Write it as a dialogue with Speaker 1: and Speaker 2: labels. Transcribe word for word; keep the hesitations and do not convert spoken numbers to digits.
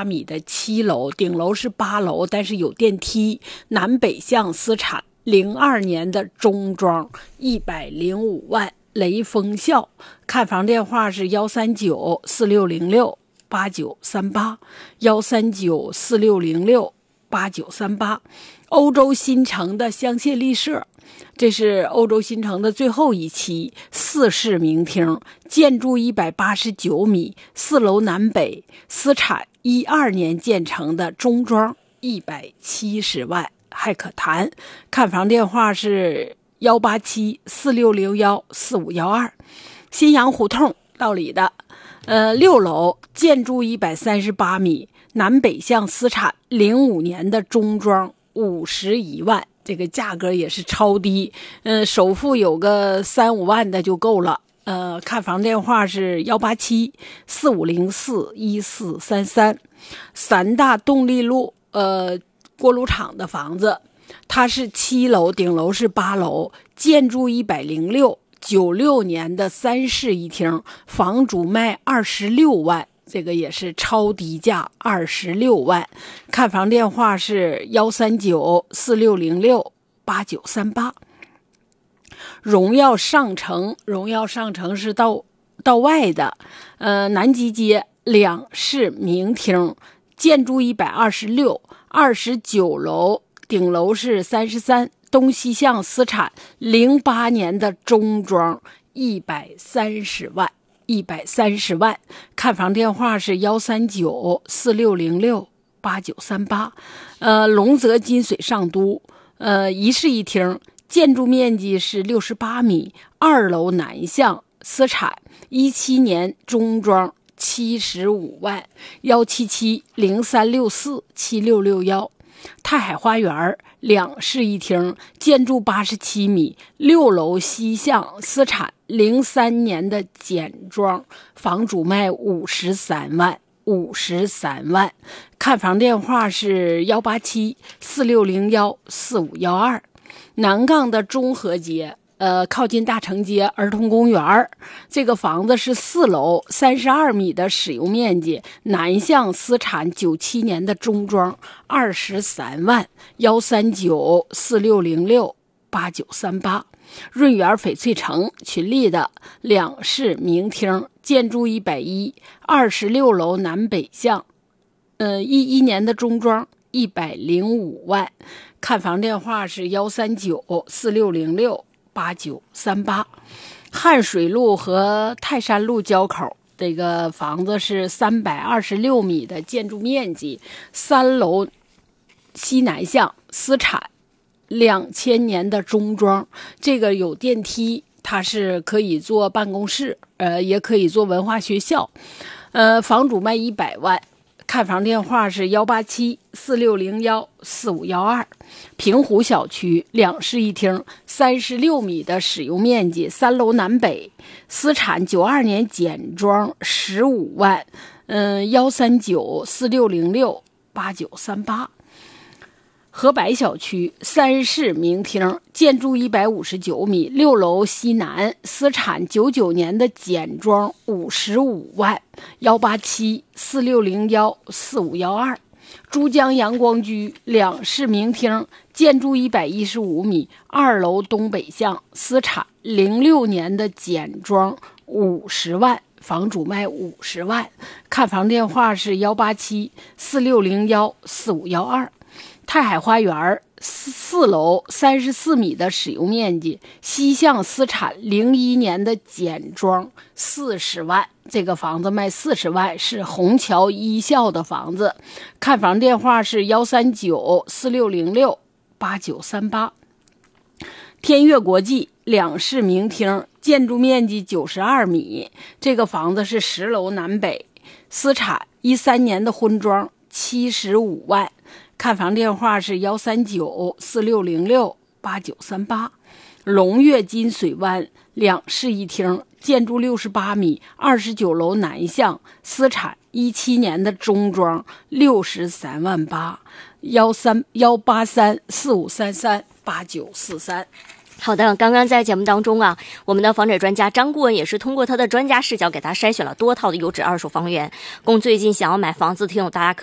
Speaker 1: 八米的七楼，顶楼是八楼，但是有电梯，南北向私产，零二年的中装，一百零五万。雷锋校，看房电话是幺三九四六零六八九三八，幺三九四六零六八九三八。欧洲新城的香榭丽舍，这是欧洲新城的最后一期，四室名厅，建筑一百八十九米，四楼南北，私产一二年建成的中装，一百七十万，还可谈。看房电话是幺八七四六零幺四五幺二。新阳胡同道里的呃六楼，建筑一百三十八米，南北向私产，零五年的中装，五十一万，这个价格也是超低，呃首付有个三五万的就够了。呃看房电话是幺八七四五零四一四三三。三大动力路呃锅炉厂的房子，它是七楼，顶楼是八楼，建筑一百零六，九六年的三室一厅，房主卖二十六万，这个也是超低价，二十六万。看房电话是幺三九四六零六八九三八。荣耀上城，荣耀上城是到到外的，呃，南极街两室名厅，建筑一百二十六，二十九楼。顶楼是三十三，东西向私产，零八年的中装，一百三十万，一百三十万。看房电话是幺三九四六零六八九三八。呃，龙泽金水上都，呃，一室一厅，建筑面积是六十八米，二楼南向，私产，一七年中装，七十五万，幺七七零三六四七六六幺。太海花园两室一厅，建筑八十七米，六楼西向，私产，零三年的简装，房主卖五十三万，五十三万。看房电话是幺八七四六零幺四五幺二。南杠的中和街，呃，靠近大成街儿童公园，这个房子是四楼，三十二米的使用面积，南向私产，九七年的中装，二十三万，幺三九四六零六八九三八。润园翡翠城群力的两室名厅，建筑一百一，二十六楼南北向，呃，一一年的中装，一百零五万。看房电话是幺三九四六零六八九三八。汉水路和泰山路交口，这个房子是三百二十六米的建筑面积，三楼西南向，私产，两千年的中装，这个有电梯，它是可以做办公室，呃，也可以做文化学校，呃，房主卖一百万。看房电话是幺八七四六零幺四五幺二。平湖小区两室一厅，三十六米的使用面积，三楼南北，私产，九二年简装，十五万。嗯，幺三九四六零六八九三八。河北小区三室名厅，建筑一百五十九米，六楼西南，私产，九九年的简装，五十五万。幺八七四六零幺四五幺二。珠江阳光居两室名厅，建筑一百一十五米，二楼东北向，私产，零六年的简装，五十万，房主卖五十万。看房电话是幺八七四六零幺四五幺二。太海花园四楼三十四米的使用面积，西向私产，零一年的简装，四十万。这个房子卖四十万，是虹桥一校的房子。看房电话是幺三九四六零六八九三八。天悦国际两室名厅，建筑面积九十二米，这个房子是十楼南北，私产，一三年的婚装，七十五万。看房电话是幺三九四六零六八九三八。龙悦金水湾两室一厅，建筑六十八米，二十九楼南向，私产，一七年的中装，六十三万八。幺三幺八三四五三三八九四三。
Speaker 2: 好的，刚刚在节目当中啊，我们的房产专家张顾问也是通过他的专家视角给他筛选了多套的优质二手房源，供最近想要买房子的听友大家可以